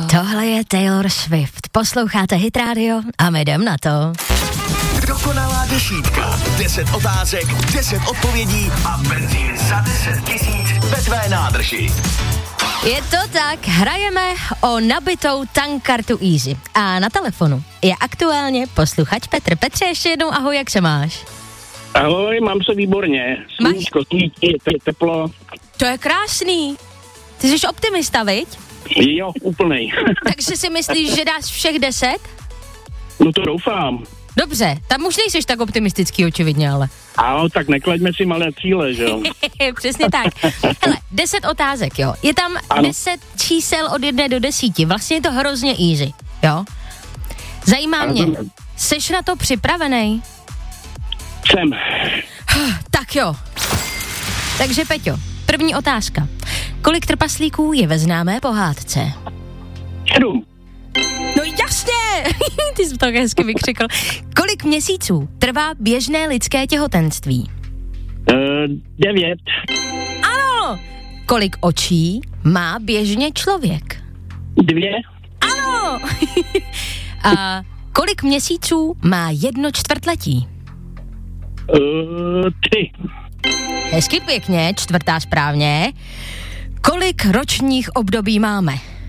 Tohle je Taylor Swift. Posloucháte Hit Radio a my jdem na to. Dokonalá desítka. 10 otázek, 10 odpovědí a benzín za 10 000 ve tvé nádrži. Je to tak, hrajeme o nabitou tankkartu Easy. A na telefonu je aktuálně posluchač Petr. Petře, ještě jednou ahoj, jak se máš? Ahoj, mám se výborně. Sluníčko svítí, je teplo. To je krásný. Ty jsi optimista, viď? Jo, úplnej. Takže si myslíš, že dáš všech 10? No to doufám. Dobře, tam už nejseš tak optimistický očividně, ale. Ano, tak neklaďme si malé cíle, že jo? Přesně tak. Hele, 10 otázek, jo. Je tam 10 čísel od 1 do 10. Vlastně je to hrozně easy, jo. Zajímá mě, seš na to připravený? Jsem. Tak jo. Takže Peťo, první otázka. Kolik trpaslíků je ve známé pohádce? 7. No jasně! Ty jsi to hezky vykřikl. Kolik měsíců trvá běžné lidské těhotenství? 9. Ano! Kolik očí má běžně člověk? 2. Ano! A kolik měsíců má 1 čtvrtletí? 3. Hezky pěkně, 4. správně. Kolik ročních období máme?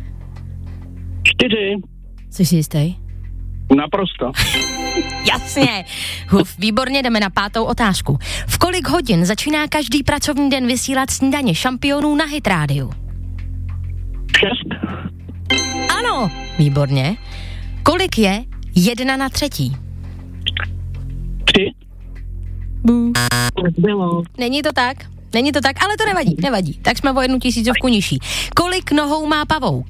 4. Jsi si jistý? Naprosto. Jasně. Výborně, jdeme na 5. otázku. V kolik hodin začíná každý pracovní den vysílat snídaně šampionů na Hit Radio? 6. Ano, výborně. Kolik je 1/3? 3. Bylo. Není to tak, ale to nevadí. Tak jsme o 1 000 nižší. Kolik nohou má pavouk?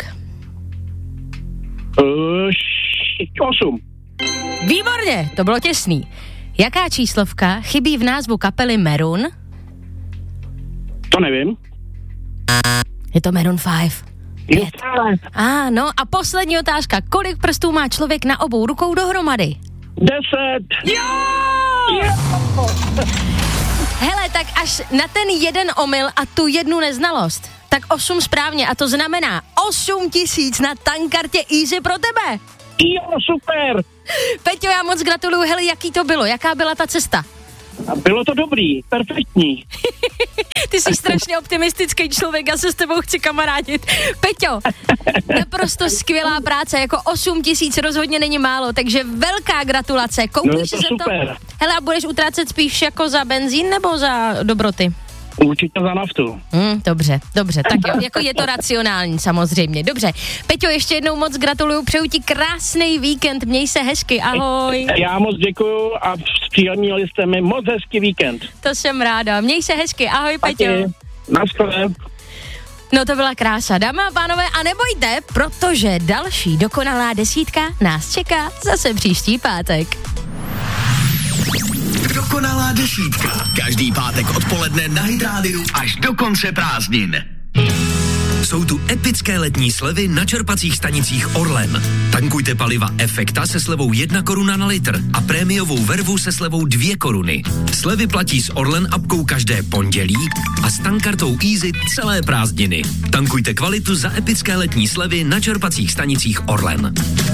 8. Výborně, to bylo těsný. Jaká číslovka chybí v názvu kapely Maroon? To nevím. Je to Maroon 5. 5. Ano, a poslední otázka. Kolik prstů má člověk na obou rukou dohromady? 10. Jo! Hele, tak až na ten jeden omyl a tu jednu neznalost, tak 8 správně a to znamená 8 000 na tankkartě Easy pro tebe. Jo, super. Peťo, já moc gratuluju. Hele, jaký to bylo? Jaká byla ta cesta? Bylo to dobrý, perfektní. Ty jsi strašně optimistický člověk, já se s tebou chci kamarádit. Peťo, naprosto skvělá práce, jako 8 000 rozhodně není málo, takže velká gratulace. Koupíš no, se super. to? Hele, a budeš utrácet spíš jako za benzín nebo za dobroty? Určitě za naftu. Dobře, tak jo, jako je to racionální samozřejmě. Dobře, Peťo, ještě jednou moc gratuluju, přeju ti krásný víkend, měj se hezky, ahoj. Já moc děkuju a přijímali jste mi moc hezký víkend. To jsem ráda, měj se hezky, ahoj Peťo. Naschle. No to byla krása, dámy a pánové, a nebojte, protože další dokonalá desítka nás čeká zase příští pátek. Dokonalá desítka. Každý pátek odpoledne na Hit Radio až do konce prázdnin. Jsou tu epické letní slevy na čerpacích stanicích Orlen. Tankujte paliva Efekta se slevou 1 koruna na litr a prémiovou vervu se slevou 2 koruny. Slevy platí s Orlen apkou každé pondělí a s tankkartou Easy celé prázdniny. Tankujte kvalitu za epické letní slevy na čerpacích stanicích Orlen.